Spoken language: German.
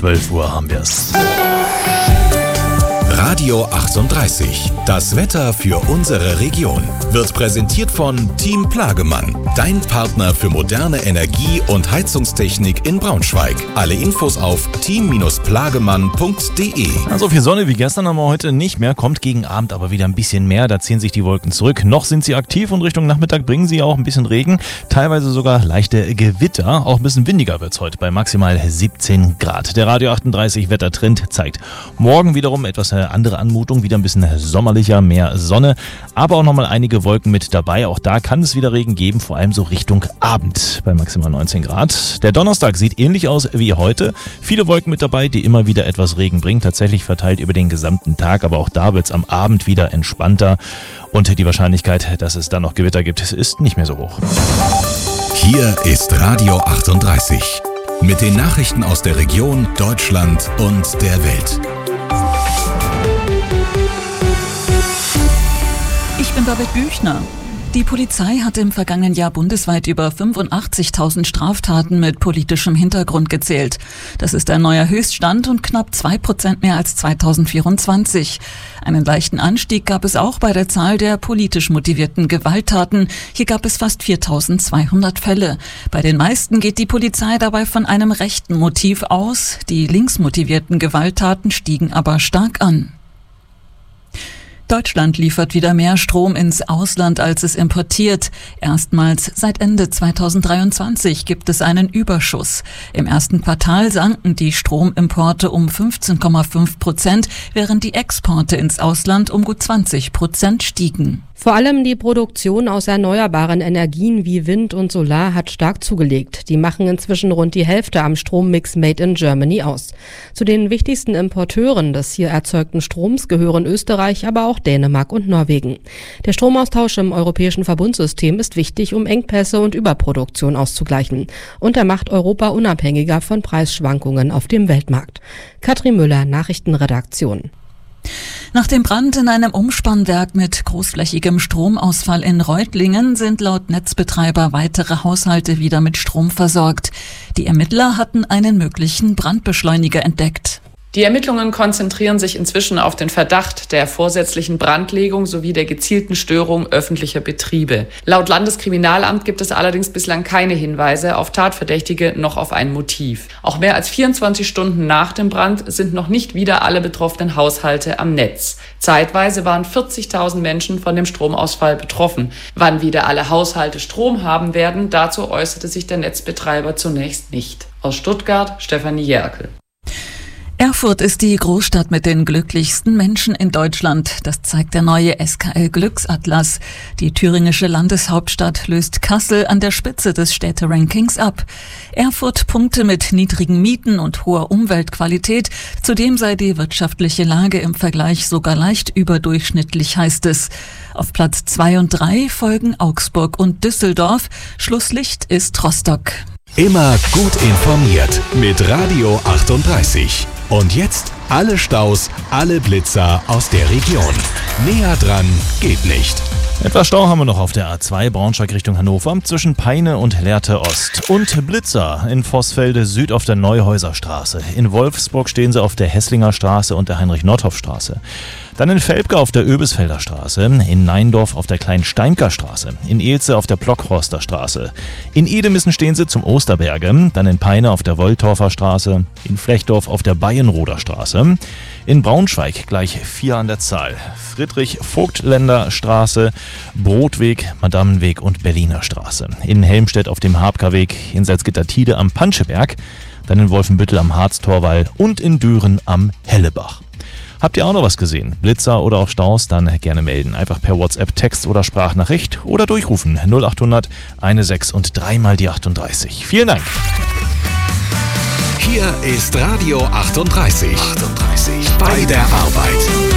12 Uhr haben wir es. Radio 38. Das Wetter für unsere Region wird präsentiert von Team Plagemann. Dein Partner für moderne Energie- und Heizungstechnik in Braunschweig. Alle Infos auf team-plagemann.de. So viel Sonne wie gestern haben wir heute nicht mehr. Kommt gegen Abend aber wieder ein bisschen mehr. Da ziehen sich die Wolken zurück. Noch sind sie aktiv und Richtung Nachmittag bringen sie auch ein bisschen Regen. Teilweise sogar leichte Gewitter. Auch ein bisschen windiger wird es heute bei maximal 17 Grad. Der Radio 38 Wettertrend zeigt morgen wiederum etwas andere Anmutung, wieder ein bisschen sommerlicher, mehr Sonne, aber auch nochmal einige Wolken mit dabei. Auch da kann es wieder Regen geben, vor allem so Richtung Abend bei maximal 19 Grad. Der Donnerstag sieht ähnlich aus wie heute. Viele Wolken mit dabei, die immer wieder etwas Regen bringen, tatsächlich verteilt über den gesamten Tag, aber auch da wird es am Abend wieder entspannter und die Wahrscheinlichkeit, dass es dann noch Gewitter gibt, ist nicht mehr so hoch. Hier ist Radio 38 mit den Nachrichten aus der Region, Deutschland und der Welt. Ich bin Babette Büchner. Die Polizei hat im vergangenen Jahr bundesweit über 85.000 Straftaten mit politischem Hintergrund gezählt. Das ist ein neuer Höchststand und knapp 2% mehr als 2024. Einen leichten Anstieg gab es auch bei der Zahl der politisch motivierten Gewalttaten. Hier gab es fast 4.200 Fälle. Bei den meisten geht die Polizei dabei von einem rechten Motiv aus. Die linksmotivierten Gewalttaten stiegen aber stark an. Deutschland liefert wieder mehr Strom ins Ausland, als es importiert. Erstmals seit Ende 2023 gibt es einen Überschuss. Im ersten Quartal sanken die Stromimporte um 15,5%, während die Exporte ins Ausland um gut 20% stiegen. Vor allem die Produktion aus erneuerbaren Energien wie Wind und Solar hat stark zugelegt. Die machen inzwischen rund die Hälfte am Strommix Made in Germany aus. Zu den wichtigsten Importeuren des hier erzeugten Stroms gehören Österreich, aber auch Dänemark und Norwegen. Der Stromaustausch im europäischen Verbundsystem ist wichtig, um Engpässe und Überproduktion auszugleichen. Und er macht Europa unabhängiger von Preisschwankungen auf dem Weltmarkt. Katrin Müller, Nachrichtenredaktion. Nach dem Brand in einem Umspannwerk mit großflächigem Stromausfall in Reutlingen sind laut Netzbetreiber weitere Haushalte wieder mit Strom versorgt. Die Ermittler hatten einen möglichen Brandbeschleuniger entdeckt. Die Ermittlungen konzentrieren sich inzwischen auf den Verdacht der vorsätzlichen Brandlegung sowie der gezielten Störung öffentlicher Betriebe. Laut Landeskriminalamt gibt es allerdings bislang keine Hinweise auf Tatverdächtige noch auf ein Motiv. Auch mehr als 24 Stunden nach dem Brand sind noch nicht wieder alle betroffenen Haushalte am Netz. Zeitweise waren 40.000 Menschen von dem Stromausfall betroffen. Wann wieder alle Haushalte Strom haben werden, dazu äußerte sich der Netzbetreiber zunächst nicht. Aus Stuttgart, Stefanie Jerkel. Erfurt ist die Großstadt mit den glücklichsten Menschen in Deutschland. Das zeigt der neue SKL Glücksatlas. Die thüringische Landeshauptstadt löst Kassel an der Spitze des Städterankings ab. Erfurt punkte mit niedrigen Mieten und hoher Umweltqualität. Zudem sei die wirtschaftliche Lage im Vergleich sogar leicht überdurchschnittlich, heißt es. Auf Platz 2 und 3 folgen Augsburg und Düsseldorf. Schlusslicht ist Rostock. Immer gut informiert mit Radio 38. Und jetzt alle Staus, alle Blitzer aus der Region. Näher dran geht nicht. Etwas Stau haben wir noch auf der A2 Braunschweig Richtung Hannover zwischen Peine und Lehrte Ost. Und Blitzer in Vossfelde Süd auf der Neuhäuserstraße. In Wolfsburg stehen sie auf der Hesslinger Straße und der Heinrich-Nordhoff-Straße. Dann in Velpke auf der Öbisfelder Straße, in Neindorf auf der Klein-Steimker Straße, in Eelze auf der Blockhorster Straße. In Edemissen stehen sie zum Osterberge, dann in Peine auf der Wolltorfer Straße, in Flechdorf auf der Bayenroder Straße, in Braunschweig gleich 4 an der Zahl, Friedrich-Vogtländer Straße, Brotweg, Madamenweg und Berliner Straße, in Helmstedt auf dem Habkerweg, in Salzgitter-Tide am Panscheberg, dann in Wolfenbüttel am Harztorwall und in Düren am Hellebach. Habt ihr auch noch was gesehen? Blitzer oder auch Staus? Dann gerne melden. Einfach per WhatsApp, Text oder Sprachnachricht oder durchrufen 0800 16 und 3 mal die 38. Vielen Dank. Hier ist Radio 38. Bei der Arbeit.